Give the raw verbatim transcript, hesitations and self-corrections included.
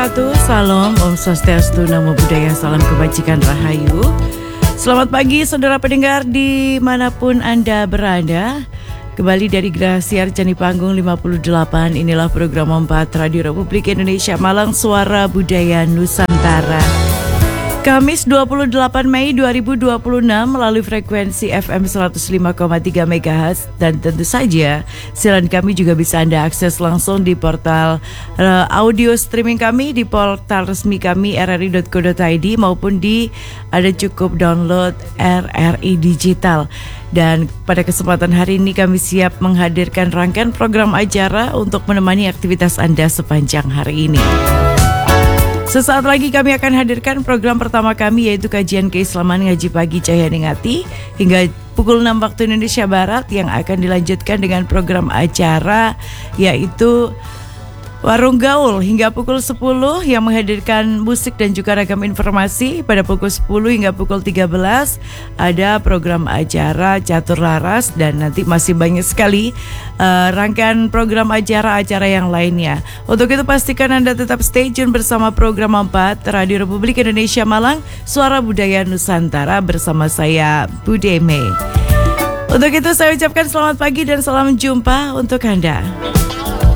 wabarakatuh. Salam, Om Swastiastu, Namo Buddhaya, salam kebajikan rahayu. Selamat pagi saudara pendengar dimanapun Anda berada. Kembali dari Gerasi Arjani Panggung lima puluh delapan. Inilah program empat Radio Republik Indonesia Malang, Suara Budaya Nusantara. Kamis dua puluh delapan Mei dua ribu dua puluh enam melalui frekuensi F M seratus lima koma tiga megahertz, dan tentu saja siaran kami juga bisa Anda akses langsung di portal uh, audio streaming kami di portal resmi kami r r i dot co dot i d maupun di Anda cukup download R R I Digital. Dan pada kesempatan hari ini kami siap menghadirkan rangkaian program acara untuk menemani aktivitas Anda sepanjang hari ini. Sesaat lagi kami akan hadirkan program pertama kami, yaitu kajian keislaman ngaji pagi Cahaya Ningati hingga pukul enam waktu Indonesia Barat, yang akan dilanjutkan dengan program acara yaitu Warung Gaul hingga pukul sepuluh yang menghadirkan musik dan juga ragam informasi. Pada pukul sepuluh hingga pukul tiga belas ada program acara Catur Laras, dan nanti masih banyak sekali uh, rangkaian program acara-acara yang lainnya. Untuk itu pastikan Anda tetap stay tune bersama program empat Radio Republik Indonesia Malang, Suara Budaya Nusantara bersama saya Bude Mei. Untuk itu saya ucapkan selamat pagi dan salam jumpa untuk Anda.